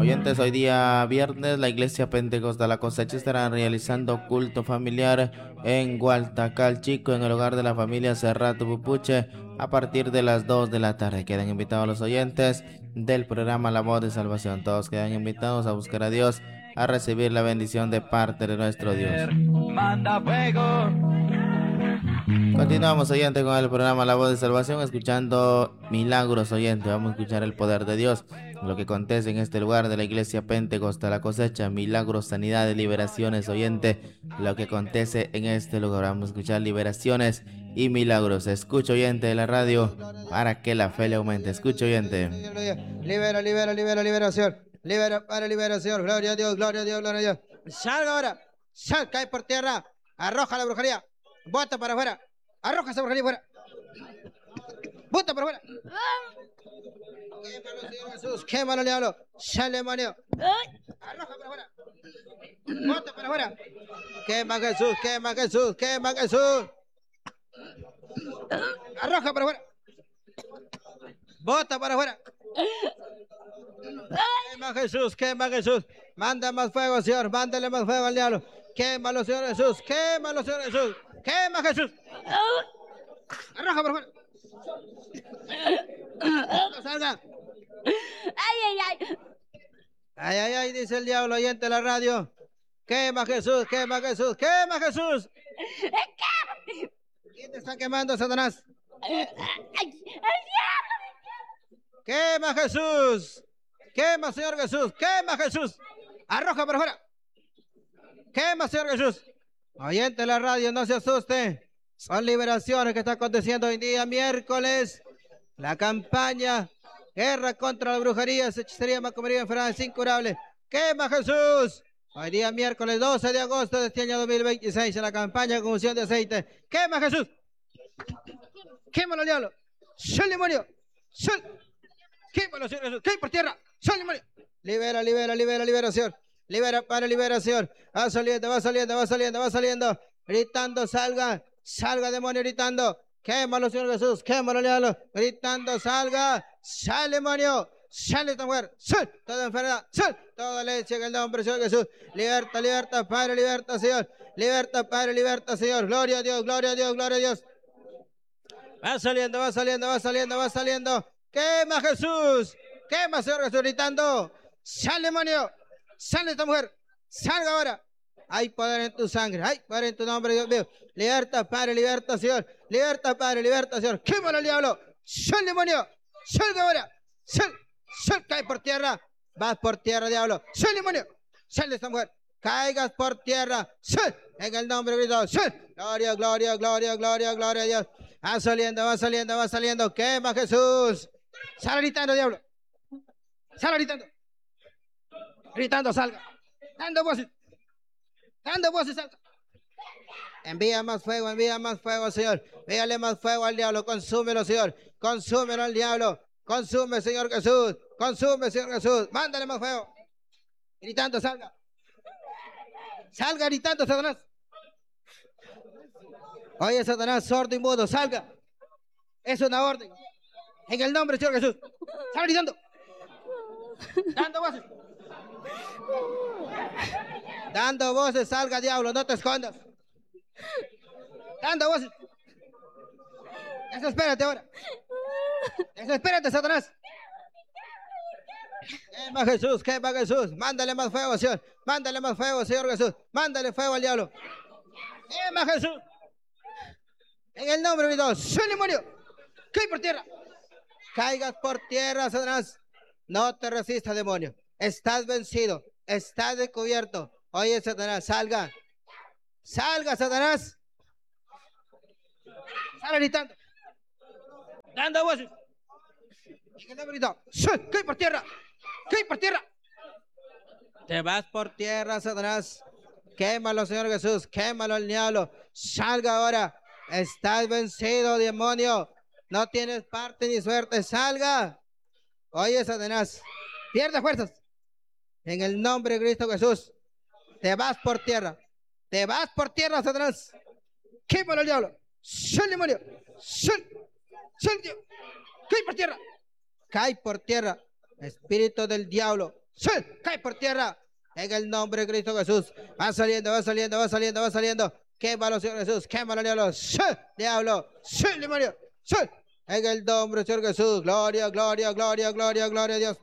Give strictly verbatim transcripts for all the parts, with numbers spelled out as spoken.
Oyentes, hoy día viernes la Iglesia Pentecostal La Cosecha estará realizando culto familiar en Gualtacal Chico, en el hogar de la familia Cerrato Pupuche, a partir de las dos de la tarde. Quedan invitados los oyentes del programa La Voz de Salvación. Todos quedan invitados a buscar a Dios, a recibir la bendición de parte de nuestro Dios. Manda fuego. Continuamos, oyente, con el programa La Voz de Salvación, escuchando milagros, oyente. Vamos a escuchar el poder de Dios, lo que acontece en este lugar de la Iglesia Pentecostal La Cosecha, milagros, sanidades, liberaciones, oyente, lo que acontece en este lugar. Vamos a escuchar liberaciones y milagros. Escucha, oyente, de la radio, para que la fe le aumente. Escucha, oyente. Libera, libera, libera, liberación. Libera para liberación. Gloria a Dios, gloria a Dios, gloria a Dios. Salga ahora. Sal, cae por tierra. Arroja la brujería. Bota para afuera. Arroja esa brujería fuera. Bota para afuera. Quémalo, Señor Jesús. Quémalo, diablo. Sal, demonio. Arroja para afuera. Bota para afuera. Quema Jesús, quema Jesús, quema Jesús. Arroja para afuera. Bota para afuera. Quema Jesús, quema Jesús. Manda más fuego, Señor. Mándale más fuego al diablo. Quémalo, Señor Jesús. Quémalo, Señor Jesús. Quema Jesús. Arroja por fuera. No salga. Ay, ay, ay. Ay, ay, ay, dice el diablo, oyente de la radio. Quema Jesús, quema Jesús, quema Jesús. ¿Quién te está quemando, Satanás? Ay, el diablo. Quema Jesús. Quema, Señor Jesús. Quema Jesús. Arroja por fuera. Quema, Señor Jesús. Oyente de la radio, no se asuste. Son liberaciones que están aconteciendo hoy día, miércoles. La campaña, guerra contra la brujería, hechicería, macumbería, enfermedades incurables. ¡Quema Jesús! Hoy día, miércoles doce de agosto de este año dos mil veintiséis, en la campaña con unción de aceite. ¡Quema Jesús! ¡Quémalo, diablo! ¡Sal, demonio! ¡Sal! ¡Quémalo, Señor Jesús! ¡Cae por tierra! ¡Sal, demonio! Libera, libera, libera, liberación. Libera para liberación. Va saliendo, va saliendo, va saliendo, va saliendo. Gritando, salga. Salga, demonio, gritando. Quémalo, Señor Jesús. Quémalo, diablo. Gritando, salga. Sal, demonio. Sal esta mujer. Sal. Toda enfermedad. Sal. Toda leche en el nombre de Señor Jesús. Liberta, liberta, Padre, liberta, Señor. Liberta, Padre, liberta, Señor. Gloria a Dios, gloria a Dios, gloria a Dios. Va saliendo, va saliendo, va saliendo, va saliendo. Quema, Jesús. Quema, Señor Jesús, gritando. Sal, demonio. Sal esta mujer. Salga ahora. Hay poder en tu sangre. Hay poder en tu nombre, Dios mío. Liberta, Padre, liberta, Señor. Liberta, Padre, liberta, Señor. Quémalo al diablo. Sal, demonio. Salga ahora. Sal. Sal, cae por tierra. Vas por tierra, diablo. Sal, demonio. Sal de esta mujer. Caigas por tierra. Sal. En el nombre de Dios. Sal. Gloria, gloria, gloria, gloria, gloria a Dios. Va saliendo, va saliendo, va saliendo. Quema, Jesús. Sal gritando, diablo. Sal gritando. Gritando, salga. Dando voces. Dando voces, salga. Envía más fuego, envía más fuego, Señor. Envíale más fuego al diablo. Consúmelo, Señor. Consúmelo al diablo. Consume, Señor Jesús. Consume, Señor Jesús. Mándale más fuego. Gritando, salga. Salga gritando, Satanás. Oye, Satanás, sordo y mudo, salga. Es una orden. En el nombre del Señor Jesús. Salga gritando. Dando voces. Dando voces, salga, diablo, no te escondas. Dando voces. Desespérate ahora. Desespérate, Satanás. Quema Jesús, quema Jesús. Mándale más fuego, Señor. Mándale más fuego, Señor Jesús. Mándale fuego al diablo. Quema Jesús. En el nombre de Dios. ¡Soy demonio! ¡Cae por tierra! Caigas por tierra, Satanás. No te resistas, demonio. Estás vencido. Estás descubierto. Oye, Satanás, salga. Salga, Satanás. Salga gritando. Dando voces. En el nombre de Dios. ¡Soy! ¡Cae por tierra! ¡Cae por tierra! Te vas por tierra, Satanás. Quémalo, Señor Jesús. Quémalo al diablo. Salga ahora. Estás vencido, demonio. No tienes parte ni suerte. Salga. Oye, Satanás. Pierde fuerzas. En el nombre de Cristo Jesús. Te vas por tierra. Te vas por tierra, Satanás. Quémalo al diablo. Sal, demonio. Sal. Sal, diablo. Cae por tierra. Cae por tierra. Espíritu del diablo. ¡Sí! ¡Cae por tierra! En el nombre de Cristo Jesús. Va saliendo, va saliendo, va saliendo, va saliendo. Quémalo, Señor Jesús. Quémalo, diablo. ¡Sí! Diablo. ¡Sí, demonio! ¡Sí! En el nombre del Señor Jesús. Gloria, gloria, gloria, gloria, gloria a Dios.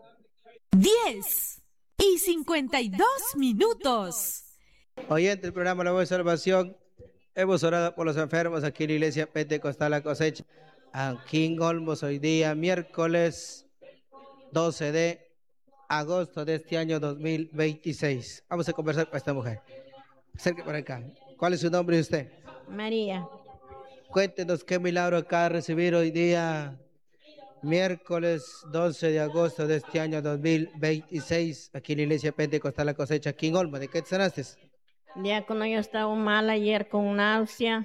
diez y cincuenta y dos minutos. Oyente del programa La Voz de Salvación, hemos orado por los enfermos aquí en la Iglesia Pentecostal La Cosecha, aquí en Olmos, hoy día, miércoles doce de agosto de este año dos mil veintiséis. Vamos a conversar con esta mujer. Acerque por acá. ¿Cuál es su nombre de usted? María. Cuéntenos qué milagro acaba de recibir hoy día, miércoles doce de agosto de este año dos mil veintiséis, aquí en la Iglesia Pentecostal La Cosecha, aquí en Olmos. ¿De qué te sanaste? Diácono, yo estaba mal ayer con náusea,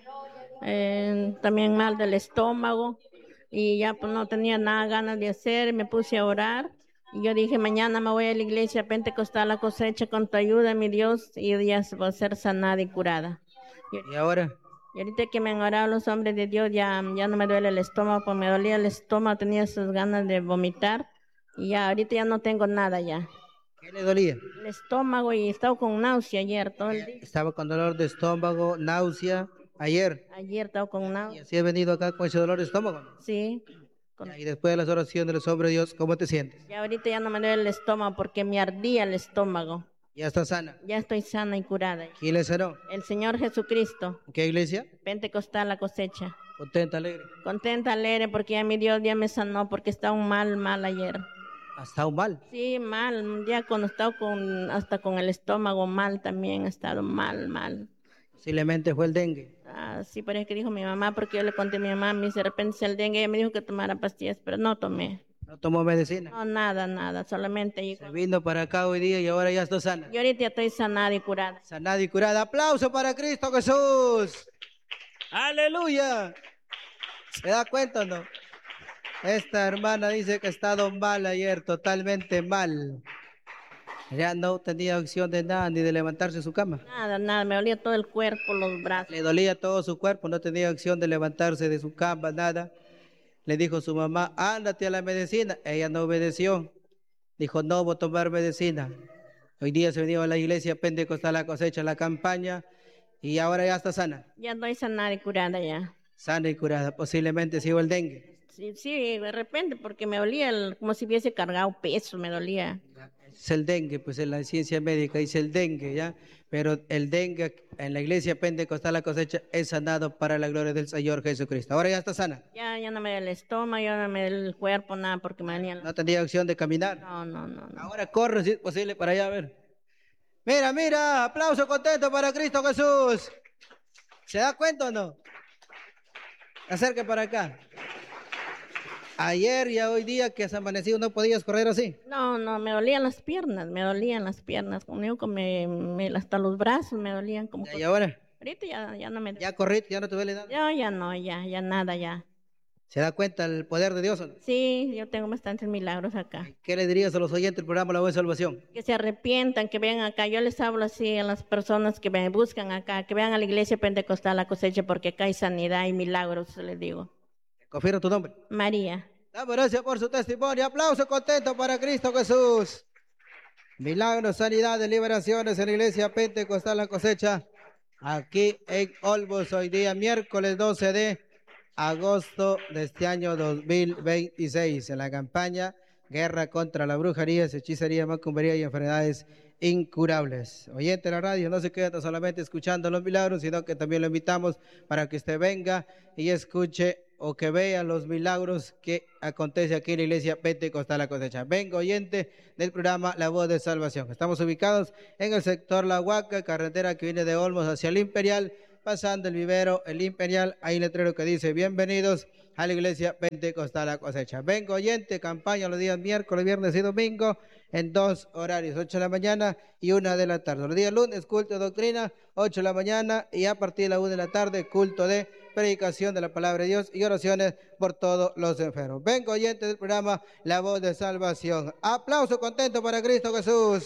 eh, también mal del estómago, y ya pues no tenía nada ganas de hacer, me puse a orar, y yo dije, mañana me voy a la Iglesia Pentecostal La Cosecha con tu ayuda, mi Dios, y hoy día voy a ser sanada y curada. ¿Y ahora? Y ahorita que me han orado los hombres de Dios, ya, ya no me duele el estómago, pues me dolía el estómago, tenía esas ganas de vomitar, y ya ahorita ya no tengo nada ya. ¿Qué le dolía? El estómago, y estaba con náusea ayer todo el día. Estaba con dolor de estómago, náusea, ayer. Ayer estaba con Y náusea. así he venido acá con ese dolor de estómago. Sí. Con... Y después de las oraciones de los hombres de Dios, ¿cómo te sientes? Ya ahorita ya no me duele el estómago porque me ardía el estómago. Ya está sana. Ya estoy sana y curada. ¿Quién le sanó? El Señor Jesucristo. ¿Qué iglesia? Pentecostal La Cosecha. Contenta, alegre. Contenta, alegre, porque ya mi Dios ya me sanó, porque estaba mal, mal ayer. ¿Ha estado mal? Sí, mal. Ya cuando estaba con, hasta con el estómago mal también, ha estado mal, mal. Posiblemente fue el dengue. Ah, sí, pero es que dijo mi mamá, porque yo le conté a mi mamá, me dice, de repente es el dengue, ella me dijo que tomara pastillas, pero no tomé. ¿No tomó medicina? No, nada, nada, solamente ahí. Se vino para acá hoy día y ahora ya está sana. Yo ahorita ya estoy sanada y curada. Sanada y curada. ¡Aplauso para Cristo Jesús! ¡Aleluya! ¿Se da cuenta o no? Esta hermana dice que ha estado mal ayer, totalmente mal. Ya no tenía opción de nada, ni de levantarse de su cama. Nada, nada, me dolía todo el cuerpo, los brazos. Le dolía todo su cuerpo, no tenía opción de levantarse de su cama, nada. Le dijo su mamá, ándate a la medicina. Ella no obedeció. Dijo, no voy a tomar medicina. Hoy día se venía a la iglesia Pentecostal La Cosecha, la campaña, y ahora ya está sana. Ya estoy sanada y curada ya. Sana y curada, posiblemente sigo el dengue. Sí, sí, de repente, porque me dolía el- como si hubiese cargado peso, me dolía. Es el dengue, pues en la ciencia médica dice el dengue, ¿ya? Pero el dengue en la iglesia Pentecostal La Cosecha es sanado para la gloria del Señor Jesucristo. Ahora ya está sana. Ya, ya no me duele el estómago, ya no me duele el cuerpo, nada, porque me dolía. No tenía opción de caminar. No, no, no, no. Ahora corre si es posible para allá a ver. Mira, mira, aplauso contento para Cristo Jesús. ¿Se da cuenta o no? Acerque para acá. Ayer y hoy día que has amanecido no podías correr así. No, no, me dolían las piernas, me dolían las piernas, como digo, me, me, hasta los brazos me dolían como... ¿Y ahora? Ahorita ya, ya no me... ¿Ya corriste? ¿Ya no te duele nada? Ya, ya no, ya, ya nada, ya. ¿Se da cuenta el poder de Dios o no? Sí, yo tengo bastantes milagros acá. ¿Qué le dirías a los oyentes del programa La Voz de Salvación? Que se arrepientan, que vengan acá. Yo les hablo así a las personas que me buscan acá, que vengan a la iglesia Pentecostal La Cosecha, porque acá hay sanidad y milagros, les digo. Confirma tu nombre. María. Damos gracias por su testimonio. Aplauso contento para Cristo Jesús. Milagros, sanidades, liberaciones en la iglesia Pentecostal La Cosecha. Aquí en Olmos, hoy día miércoles doce de agosto de este año dos mil veintiséis. En la campaña Guerra contra la brujería, hechicería, macumbería y enfermedades incurables. Oyente de la radio, no se queda solamente escuchando los milagros, sino que también lo invitamos para que usted venga y escuche o que vea los milagros que acontece aquí en la iglesia Pentecostal La Cosecha. Venga, oyente del programa La Voz de Salvación. Estamos ubicados en el sector La Huaca, carretera que viene de Olmos hacia el Imperial, pasando el vivero, el Imperial, hay un letrero que dice bienvenidos a la iglesia Pentecostal La Cosecha. Venga, oyente, campaña los días miércoles, viernes y domingo en dos horarios, ocho de la mañana y una de la tarde. Los días lunes, culto de doctrina, ocho de la mañana, y a partir de la una de la tarde, culto de predicación de la palabra de Dios y oraciones por todos los enfermos. Venga, oyente del programa La Voz de Salvación. Aplauso contento para Cristo Jesús.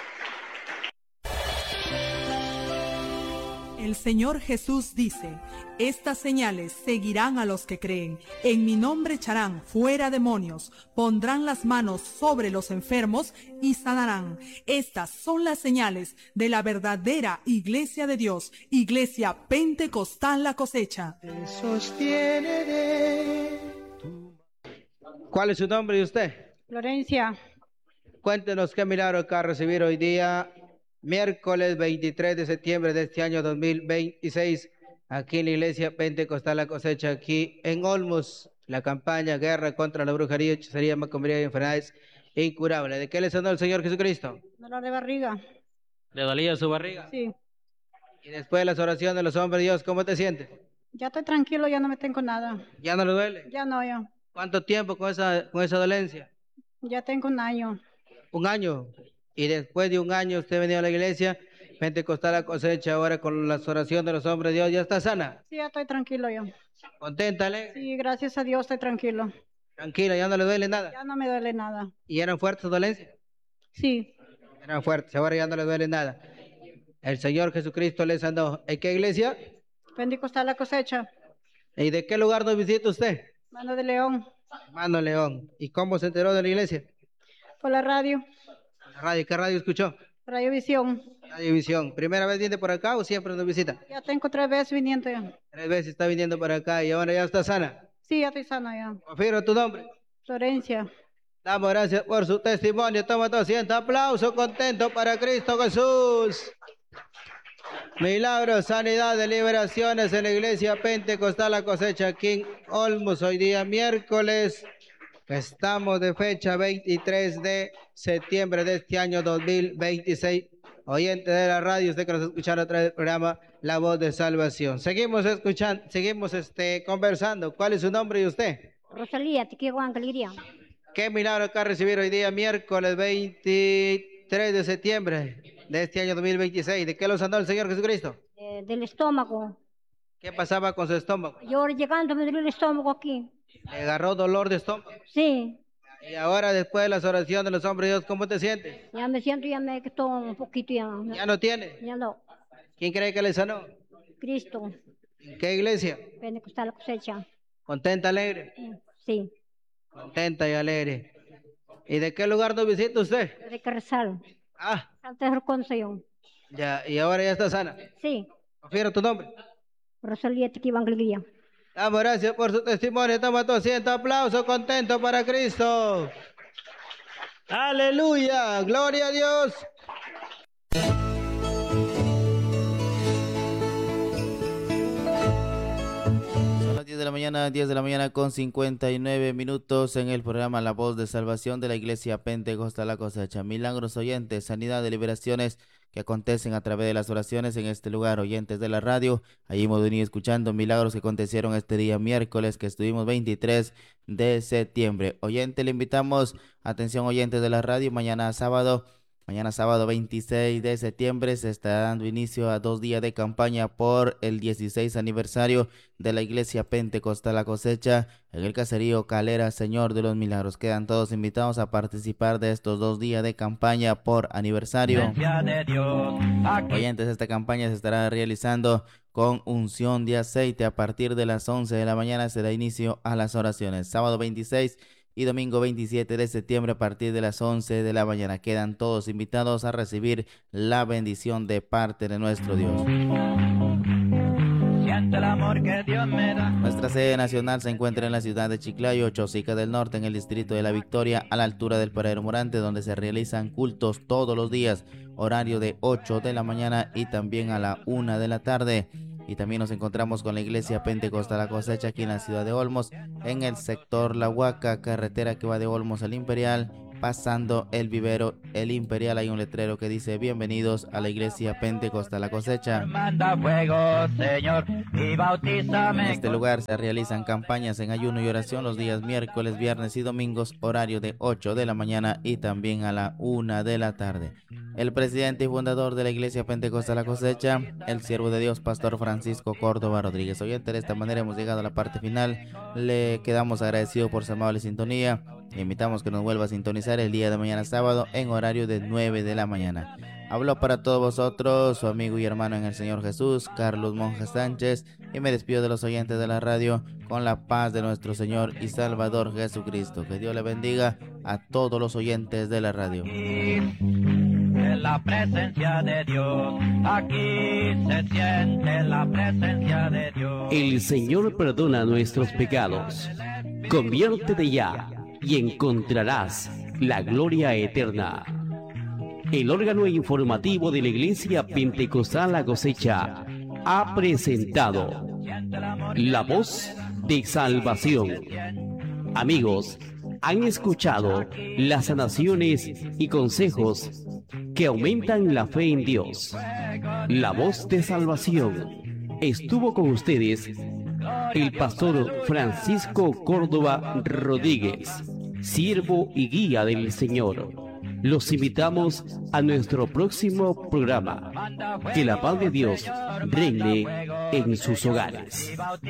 El Señor Jesús dice, Estas señales seguirán a los que creen. En mi nombre echarán fuera demonios, pondrán las manos sobre los enfermos y sanarán. Estas son las señales de la verdadera Iglesia de Dios, Iglesia Pentecostal La Cosecha. ¿Cuál es su nombre y usted? Florencia, Cuéntenos qué milagro acaba de recibir hoy día, miércoles veintitrés de septiembre de este año dos mil veintiséis, aquí en la Iglesia Pentecostal La Cosecha, aquí en Olmos, la campaña Guerra contra la Brujería, Hechicería, Macumbería y Enfermedades Incurables. ¿De qué le sanó el Señor Jesucristo? dolor de barriga. ¿Le dolía su barriga? Sí, Y después de las oraciones de los hombres de Dios, ¿cómo te sientes? ya estoy tranquilo, ya no me tengo nada. ¿Ya no le duele? Ya no, ya. ¿Cuánto tiempo con esa, con esa dolencia? Ya tengo un año. Un año. Y después de un año usted venía a la iglesia Pentecostal La Cosecha, ahora con las oraciones de los hombres de Dios, ¿ya está sana? Sí, ya estoy tranquilo yo. ¿Contenta, alegre? Sí, gracias a Dios estoy tranquilo. Tranquila, ya no le duele nada. Ya no me duele nada. ¿Y eran fuertes sus dolencias? Sí, Eran fuertes, ahora ya no le duele nada. El Señor Jesucristo le sanó. ¿En qué iglesia? Pentecostal La Cosecha. ¿Y de qué lugar nos visita usted? Mano de León, Hermano León. ¿Y cómo se enteró de la iglesia? por la radio, La radio, ¿qué radio escuchó? Radio Visión. Radio Visión. ¿Primera vez viene por acá o siempre nos visita? Ya tengo tres veces viniendo ya. Tres veces está viniendo por acá y ahora ya está sana. Sí, ya estoy sana ya. Confirmo tu nombre. Florencia. Damos gracias por su testimonio. Toma tu asiento. Aplauso contento para Cristo Jesús. Milagros, sanidad, liberaciones en la Iglesia Pentecostal La Cosecha aquí en Olmos. Hoy día miércoles. Estamos de fecha veintitrés de septiembre de este año dos mil veintiséis. Oyente de la radio, usted que nos escucha a través del programa La Voz de Salvación. Seguimos escuchando, seguimos este, conversando. ¿Cuál es su nombre y usted? Rosalía, te quiero con alegría. ¿Qué milagro acá recibir hoy día, miércoles veintitrés de septiembre de este año dos mil veintiséis? ¿De qué lo sanó el Señor Jesucristo? Eh, del estómago. ¿Qué pasaba con su estómago? Yo ahora llegando me duele el estómago aquí. ¿Le agarró dolor de estómago? Sí, Y ahora, después de las oraciones de los hombres de Dios, ¿cómo te sientes? ya me siento, ya me quitó un poquito ya. ¿Ya no tiene? Ya no. ¿Quién cree que le sanó? Cristo, ¿En qué iglesia? Pentecostal La Cosecha. ¿Contenta, alegre? Mm, Sí, Contenta y alegre. ¿Y de qué lugar nos visita usted? de Carrizal. Ah, Santa Herconza yo. ya, y ahora ya está sana. Sí, Confirma tu nombre. Rosalía, te quiero con alegría. Damos gracias por su testimonio. Toma tu asiento. Aplauso contento para Cristo. Aleluya. Gloria a Dios. Son las diez de la mañana, diez de la mañana con cincuenta y nueve minutos en el programa La Voz de Salvación de la Iglesia Pentecostal La Cosecha. Milagros oyentes, sanidad de liberaciones que acontecen a través de las oraciones en este lugar. Oyentes de la radio, allí hemos venido escuchando milagros que acontecieron este día miércoles, que estuvimos veintitrés de septiembre. Oyente, le invitamos, atención oyentes de la radio, mañana sábado, mañana sábado veintiséis de septiembre se estará dando inicio a dos días de campaña por el dieciséis aniversario de la Iglesia Pentecostal La Cosecha en el caserío Calera, Señor de los Milagros. Quedan todos invitados a participar de estos dos días de campaña por aniversario. de Dios, aquí Oyentes, esta campaña se estará realizando con unción de aceite. A partir de las once de la mañana se da inicio a las oraciones. Sábado veintiséis y domingo veintisiete de septiembre a partir de las once de la mañana. Quedan todos invitados a recibir la bendición de parte de nuestro Dios. siente el amor que Dios me da. Nuestra sede nacional se encuentra en la ciudad de Chiclayo, Chosica del Norte, en el distrito de La Victoria, a la altura del Paradero Morante, donde se realizan cultos todos los días, horario de ocho de la mañana y también a la una de la tarde. Y también nos encontramos con la Iglesia Pentecostal La Cosecha aquí en la ciudad de Olmos, en el sector La Huaca, carretera que va de Olmos al Imperial, pasando el vivero El Imperial. Hay un letrero que dice: bienvenidos a la Iglesia Pentecostal La Cosecha. Manda fuego, Señor, y En bautízame. este lugar se realizan campañas en ayuno y oración los días miércoles, viernes y domingos, horario de ocho de la mañana y también a la una de la tarde. El presidente y fundador de la Iglesia Pentecostal La Cosecha, el siervo de Dios, Pastor Francisco Córdoba Rodríguez. Oyente, de esta manera hemos llegado a la parte final. Le quedamos agradecidos por su amable sintonía. Le invitamos que nos vuelva a sintonizar el día de mañana sábado en horario de nueve de la mañana. Hablo para todos vosotros, su amigo y hermano en el Señor Jesús, Carlos Monge Sánchez, y me despido de los oyentes de la radio con la paz de nuestro Señor y Salvador Jesucristo. Que Dios le bendiga a todos los oyentes de la radio. En la presencia de Dios, aquí se siente la presencia de Dios. El Señor perdona nuestros pecados. Conviértete ya y encontrarás la gloria eterna. El órgano informativo de la Iglesia Pentecostal La Cosecha ha presentado La Voz de Salvación. Amigos, han escuchado las sanaciones y consejos que aumentan la fe en Dios. La Voz de Salvación. Estuvo con ustedes el pastor Francisco Córdoba Rodríguez, siervo y guía del Señor. Los invitamos a nuestro próximo programa. Que la paz de Dios reine en sus hogares.